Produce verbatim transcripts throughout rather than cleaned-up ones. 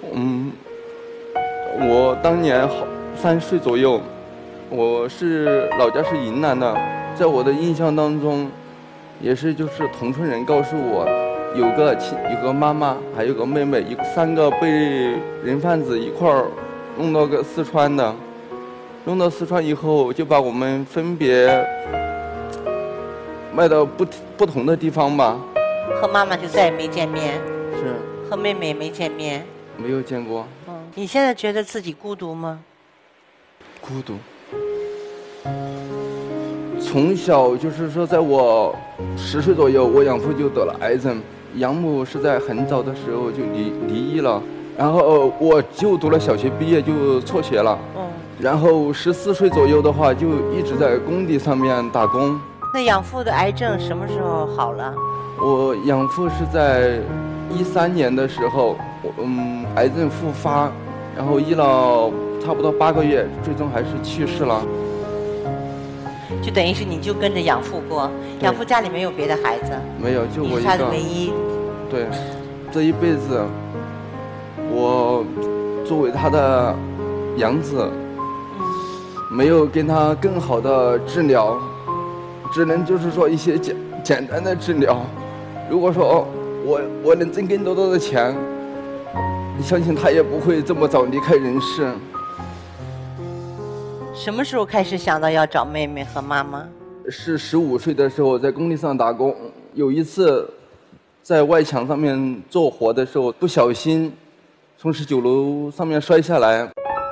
嗯，我当年好三岁左右，我是老家是云南的，在我的印象当中，也是就是同村人告诉我，有个亲有个妈妈，还有个妹妹，一三个被人贩子一块儿弄到个四川的，弄到四川以后就把我们分别卖到不不同的地方吧。 和妈妈就再也没见面， 是和妹妹也没见面。 没有见过。 嗯，你现在觉得自己孤独吗？ 孤独。从小就是说，在我十岁左右，我养父就得了癌症，养母是在很早的时候就离离异了，然后我就读了小学毕业就辍学了。嗯。然后十四岁左右的话，就一直在工地上面打工。 那养父的癌症什么时候好了？ 我养父是在一三年的时候，嗯，癌症复发，然后医了差不多八个月，最终还是去世了。 就等于是你就跟着养父过，养父家里没有别的孩子？ 没有，就我一个。 你是他的唯一。 对，这一辈子，我作为他的养子，没有跟他更好的治疗，只能就是说一些简简单的治疗。如果说我我能挣更多的钱，你相信他也不会这么早离开人世。 什么时候开始想到要找妹妹和妈妈？ 是十五岁的时候在工地上打工，有一次在外墙上面做活的时候，不小心从十九楼上面摔下来。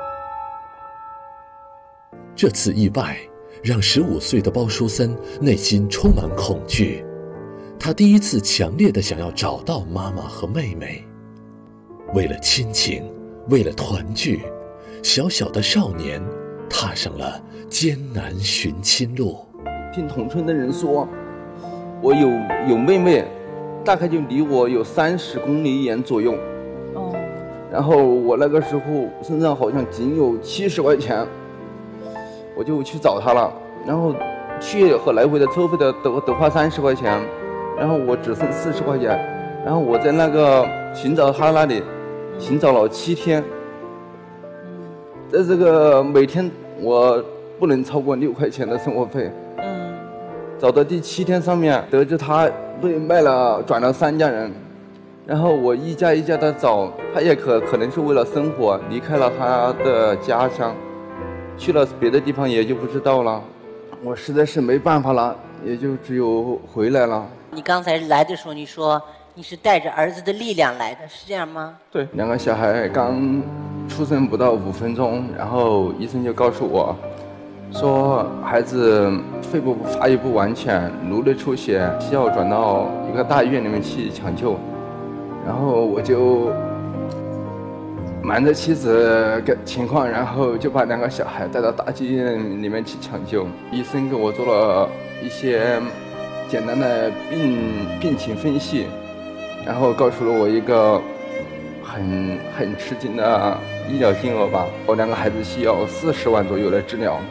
这次意外让十五岁的包书森内心充满恐惧。他第一次强烈地想要找到妈妈和妹妹，为了亲情，为了团聚，小小的少年踏上了艰难寻亲路。 听同村的人说，我有有妹妹，大概就离我有三十公里远左右。哦。然后我那个时候身上好像仅有七十块钱，我就去找她了。然后去和来回的车费的得得花三十块钱。然后我只剩四十块钱，然后我在那个寻找他那里，寻找了七天，在这个每天我不能超过六块钱的生活费。嗯。找到第七天上面，得知他被卖了，转了三家人，然后我一家一家的找，他也可可能是为了生活离开了他的家乡，去了别的地方也就不知道了。我实在是没办法了，也就只有回来了。 你刚才来的时候，你说你是带着儿子的力量来的，是这样吗？ 对，两个小孩刚出生不到五分钟，然后医生就告诉我，说孩子肺部发育不完全，颅内出血，需要转到一个大医院里面去抢救。然后我就瞒着妻子的情况，然后就把两个小孩带到大医院里面去抢救。医生给我做了一些简单的病病情分析，然后告诉了我一个很很吃惊的医疗金额吧。我两个孩子需要四十万左右的治疗。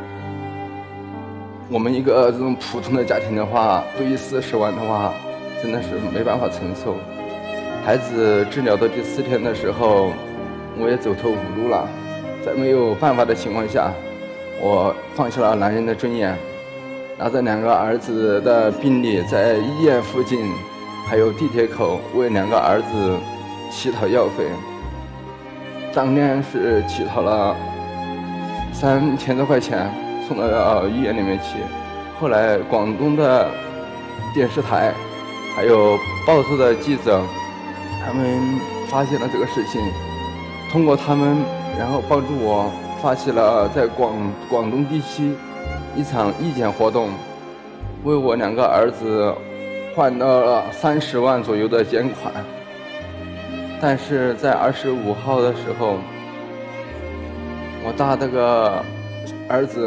我们一个这种普通的家庭的话，对于四十万的话，真的是没办法承受。孩子治疗到第四天的时候，我也走投无路了，在没有办法的情况下，我放下了男人的尊严。拿着两个儿子的病历，在医院附近还有地铁口为两个儿子乞讨药费，当年是乞讨了三千多块钱，送到医院里面去。后来广东的电视台还有报社的记者，他们发现了这个事情，通过他们然后帮助我发起了在广广东地区一场义剪活动，为我两个儿子换到了三十万左右的捐款。但是在二十五号的时候，我大这个儿子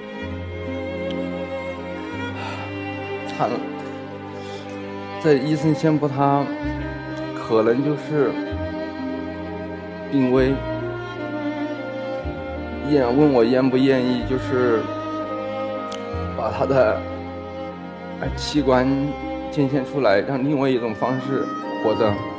他在医生宣布他可能就是病危，医院问我愿不愿意就是把他的器官捐献出来，让另外一种方式活着。